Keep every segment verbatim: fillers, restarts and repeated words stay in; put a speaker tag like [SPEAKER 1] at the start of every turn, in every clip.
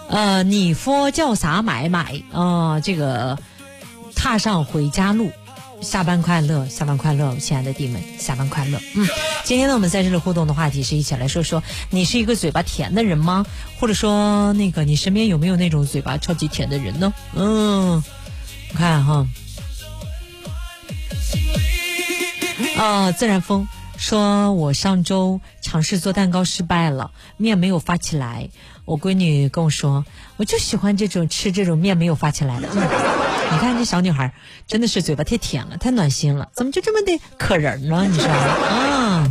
[SPEAKER 1] 呃，你说叫啥买买啊、呃？这个踏上回家路。下班快乐，下班快乐，亲爱的弟们，下班快乐。嗯，今天呢，我们在这里互动的话题是一起来说说，你是一个嘴巴甜的人吗？或者说，那个你身边有没有那种嘴巴超级甜的人呢？嗯，你看哈，啊，自然风说，我上周尝试做蛋糕失败了，面没有发起来。我闺女跟我说，我就喜欢这种吃这种面没有发起来的。嗯你看这小女孩真的是嘴巴太甜了，太暖心了，怎么就这么的可人呢？你说啊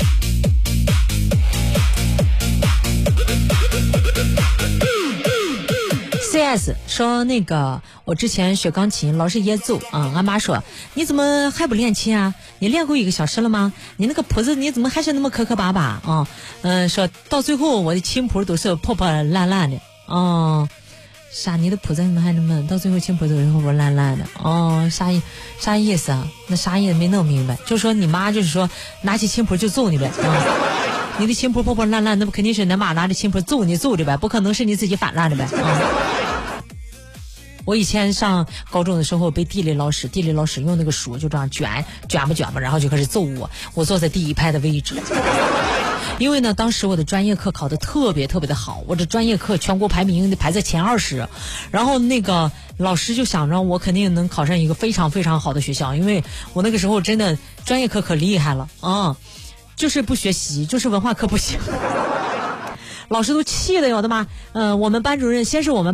[SPEAKER 1] ？C S 说那个我之前学钢琴老是噎奏啊，俺妈说你怎么还不练琴啊？你练过一个小时了吗？你那个谱子你怎么还是那么磕磕巴巴啊？嗯、呃，说到最后我的琴谱都是破破烂烂的哦。啥？你的谱子怎么还那么到最后琴谱都是破破烂烂的？哦，啥意啥意思啊？那啥意思没弄明白？就说你妈就是说拿起琴谱就揍你呗啊！你的琴谱破破烂烂，那不肯定是你妈拿着琴谱揍你揍的呗，不可能是你自己反烂的呗啊！我以前上高中的时候被地理老师，地理老师用那个书就这样卷卷吧卷吧，然后就开始揍我，我坐在第一排的位置。因为呢，当时我的专业课考得特别特别的好，我的专业课全国排名排在前二十，然后那个老师就想着我肯定能考上一个非常非常好的学校，因为我那个时候真的专业课可厉害了啊，就是不学习，就是文化课不行，老师都气的我的妈，嗯、呃，我们班主任先是我们。